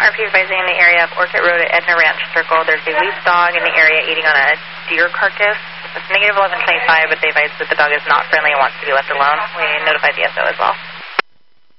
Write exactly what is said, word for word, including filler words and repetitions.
R P advising in the area of Orchid Road at Edna Ranch Circle. There's a loose dog in the area eating on a deer carcass. It's negative eleven twenty-five, but they advise that the dog is not friendly and wants to be left alone. We notified the S O as well.